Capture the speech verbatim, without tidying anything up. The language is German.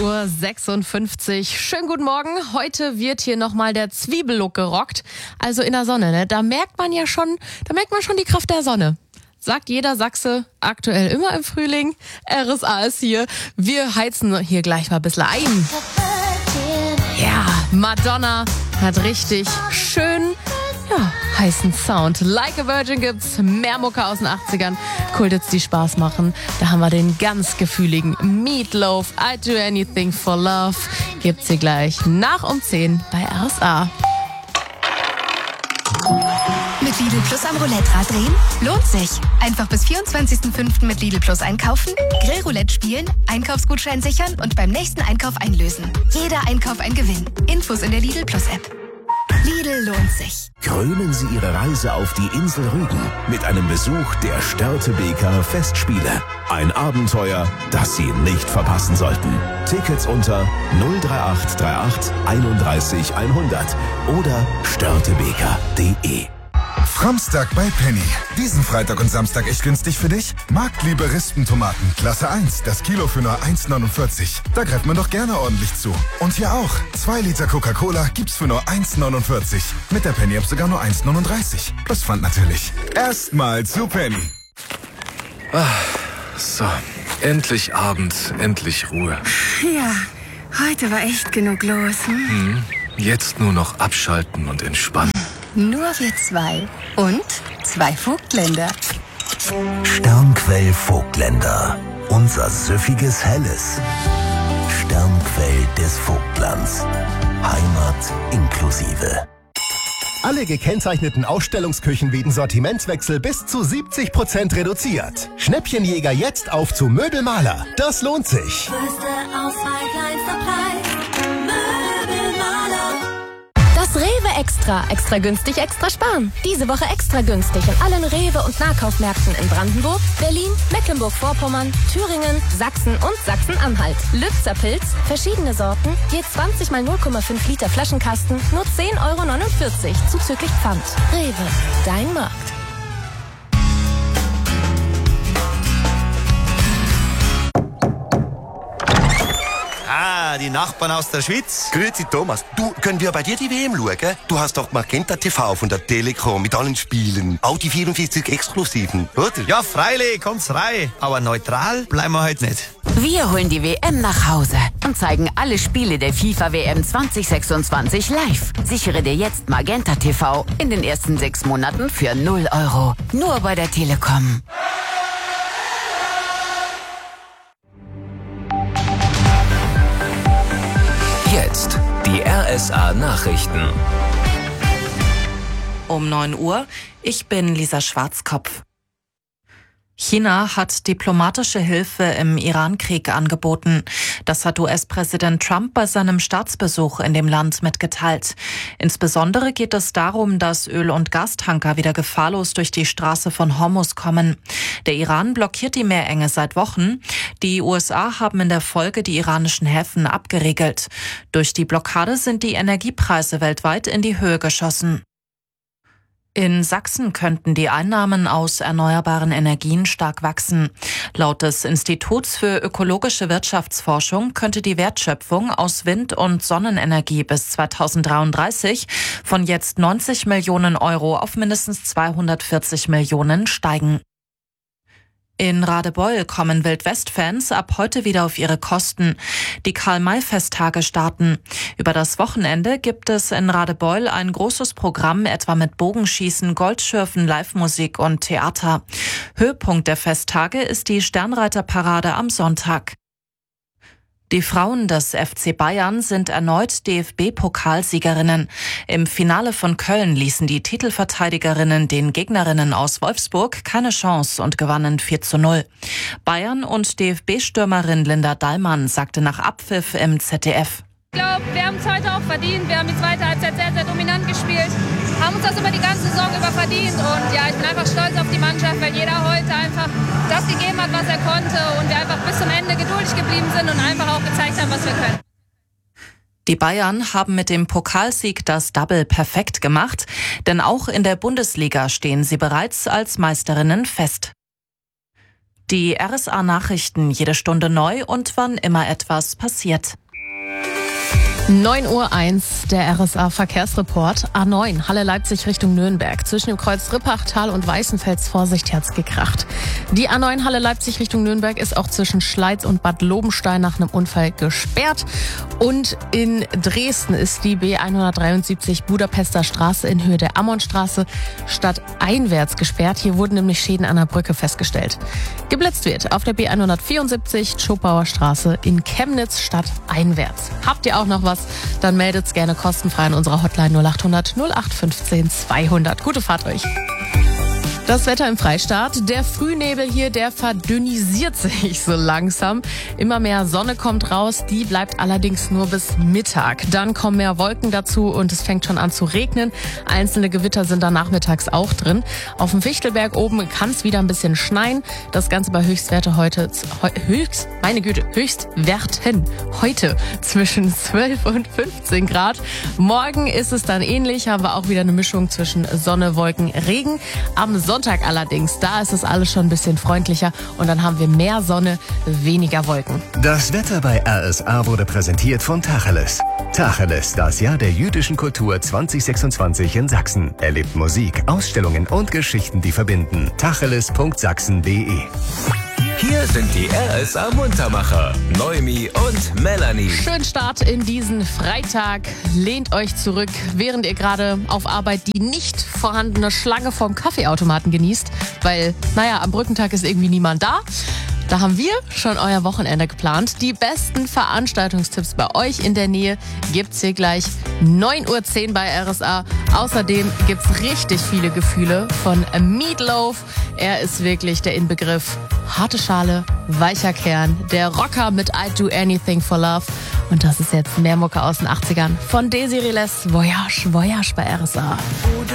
Uhr sechsundfünfzig. Schönen guten Morgen. Heute wird hier nochmal der Zwiebellook gerockt. Also in der Sonne, ne? Da merkt man ja schon, da merkt man schon die Kraft der Sonne. Sagt jeder Sachse, aktuell immer im Frühling. R S A ist hier. Wir heizen hier gleich mal ein bisschen ein. Ja, Madonna hat richtig schön, ja, heißen Sound. Like a Virgin gibt's, mehr Mucke aus den achtzigern. Kultits, die Spaß machen. Da haben wir den ganz gefühligen Meatloaf. I'd do anything for love. Gibt's hier gleich nach um zehn bei R S A. Mit Lidl Plus am Roulette-Rad drehen? Lohnt sich. Einfach bis vierundzwanzigsten fünften mit Lidl Plus einkaufen, Grillroulette spielen, Einkaufsgutschein sichern und beim nächsten Einkauf einlösen. Jeder Einkauf ein Gewinn. Infos in der Lidl Plus App. Lidl lohnt sich. Krönen Sie Ihre Reise auf die Insel Rügen mit einem Besuch der Störtebeker Festspiele. Ein Abenteuer, das Sie nicht verpassen sollten. Tickets unter null drei acht drei acht einunddreißig hundert oder störtebeker punkt de. Framstag bei Penny. Diesen Freitag und Samstag echt günstig für dich? Marktliebe Rispentomaten, Klasse eins, das Kilo für nur eins neunundvierzig. Da greift man doch gerne ordentlich zu. Und hier auch. zwei Liter Coca-Cola gibt's für nur eins neunundvierzig. Mit der Penny-App sogar nur eins neununddreißig. Plus Pfand natürlich. Erstmal zu Penny. Ah, so, endlich Abend, endlich Ruhe. Ja, heute war echt genug los. Hm? Hm, jetzt nur noch abschalten und entspannen. Nur wir zwei. Und zwei Vogtländer. Sternquell Vogtländer. Unser süffiges Helles. Sternquell des Vogtlands. Heimat inklusive. Alle gekennzeichneten Ausstellungsküchen bieten Sortimentswechsel bis zu siebzig Prozent reduziert. Schnäppchenjäger jetzt auf zu Möbelmaler. Das lohnt sich. Größte Auswahl, kleinster Preis. Möbelmaler. Das Rewe Extra. Extra günstig, extra sparen. Diese Woche extra günstig in allen Rewe- und Nahkaufmärkten in Brandenburg, Berlin, Mecklenburg-Vorpommern, Thüringen, Sachsen und Sachsen-Anhalt. Lützer Pilz, verschiedene Sorten, je zwanzig mal null Komma fünf Liter Flaschenkasten, nur zehn Euro neunundvierzig, zuzüglich Pfand. Rewe, dein Markt. Ah, die Nachbarn aus der Schweiz. Grüezi Thomas. Du, können wir bei dir die W M schauen? Du hast doch Magenta T V von der Telekom mit allen Spielen. Auch die vierundvierzig Exklusiven, oder? Ja, freilich, kommt's rein. Aber neutral bleiben wir heute nicht. Wir holen die W M nach Hause und zeigen alle Spiele der FIFA W M zwanzig sechsundzwanzig live. Sichere dir jetzt Magenta T V in den ersten sechs Monaten für null Euro. Nur bei der Telekom. Jetzt die R S A Nachrichten. Um neun Uhr, ich bin Lisa Schwarzkopf. China hat diplomatische Hilfe im Iran-Krieg angeboten. Das hat U S-Präsident Trump bei seinem Staatsbesuch in dem Land mitgeteilt. Insbesondere geht es darum, dass Öl- und Gastanker wieder gefahrlos durch die Straße von Hormuz kommen. Der Iran blockiert die Meerenge seit Wochen. Die U S A haben in der Folge die iranischen Häfen abgeriegelt. Durch die Blockade sind die Energiepreise weltweit in die Höhe geschossen. In Sachsen könnten die Einnahmen aus erneuerbaren Energien stark wachsen. Laut des Instituts für ökologische Wirtschaftsforschung könnte die Wertschöpfung aus Wind- und Sonnenenergie bis zweitausenddreiunddreißig von jetzt neunzig Millionen Euro auf mindestens zweihundertvierzig Millionen steigen. In Radebeul kommen Wildwest-Fans ab heute wieder auf ihre Kosten. Die Karl-May-Festtage starten. Über das Wochenende gibt es in Radebeul ein großes Programm, etwa mit Bogenschießen, Goldschürfen, Live-Musik und Theater. Höhepunkt der Festtage ist die Sternreiterparade am Sonntag. Die Frauen des F C Bayern sind erneut D F B-Pokalsiegerinnen. Im Finale von Köln ließen die Titelverteidigerinnen den Gegnerinnen aus Wolfsburg keine Chance und gewannen vier zu null. Bayern und D F B-Stürmerin Linda Dallmann sagte nach Abpfiff im Z D F: Ich glaube, wir haben es heute auch verdient. Wir haben die zweite Halbzeit sehr, sehr dominant gespielt. Haben uns das über die ganze Saison über verdient. Und ja, ich bin einfach stolz auf die Mannschaft, weil jeder heute einfach das gegeben hat, was er konnte. Und wir einfach bis zum Ende geduldig geblieben sind und einfach auch gezeigt haben, was wir können. Die Bayern haben mit dem Pokalsieg das Double perfekt gemacht. Denn auch in der Bundesliga stehen sie bereits als Meisterinnen fest. Die R S A-Nachrichten jede Stunde neu und wann immer etwas passiert. neun Uhr eins, der R S A-Verkehrsreport. A neun, Halle Leipzig Richtung Nürnberg. Zwischen dem Kreuz Rippachtal und Weißenfels, Vorsicht, hat's gekracht. Die A neun Halle Leipzig Richtung Nürnberg ist auch zwischen Schleiz und Bad Lobenstein nach einem Unfall gesperrt. Und in Dresden ist die B hundertdreiundsiebzig Budapester Straße in Höhe der Ammonstraße stadteinwärts gesperrt. Hier wurden nämlich Schäden an der Brücke festgestellt. Geblitzt wird auf der B hundertvierundsiebzig Schopauer Straße in Chemnitz stadteinwärts. Habt ihr auch noch was? Dann meldet's gerne kostenfrei an unserer Hotline null acht hundert null acht fünfzehn zweihundert. Gute Fahrt euch. Das Wetter im Freistaat. Der Frühnebel hier, der verdünnisiert sich so langsam. Immer mehr Sonne kommt raus, die bleibt allerdings nur bis Mittag. Dann kommen mehr Wolken dazu und es fängt schon an zu regnen. Einzelne Gewitter sind dann nachmittags auch drin. Auf dem Fichtelberg oben kann es wieder ein bisschen schneien. Das Ganze bei Höchstwerte heute, höchst, meine Güte, Höchstwerten heute zwischen zwölf und fünfzehn Grad. Morgen ist es dann ähnlich, haben wir auch wieder eine Mischung zwischen Sonne, Wolken, Regen. Am Sonntag allerdings, da ist es alles schon ein bisschen freundlicher und dann haben wir mehr Sonne, weniger Wolken. Das Wetter bei R S A wurde präsentiert von Tacheles. Tacheles, das Jahr der jüdischen Kultur zwanzig sechsundzwanzig in Sachsen. Erlebt Musik, Ausstellungen und Geschichten, die verbinden. tacheles punkt sachsen punkt de. Hier sind die R S A-Muntermacher, Noemi und Melanie. Schönen Start in diesen Freitag. Lehnt euch zurück, während ihr gerade auf Arbeit die nicht vorhandene Schlange vorm Kaffeeautomaten genießt. Weil, naja, am Brückentag ist irgendwie niemand da. Da haben wir schon euer Wochenende geplant. Die besten Veranstaltungstipps bei euch in der Nähe gibt's hier gleich neun Uhr zehn bei R S A. Außerdem gibt's richtig viele Gefühle von Meatloaf. Er ist wirklich der Inbegriff harte Schale, weicher Kern, der Rocker mit I'd Do Anything for Love. Und das ist jetzt mehr Mucke aus den achtzigern von Desiree Les. Voyage, Voyage bei R S A.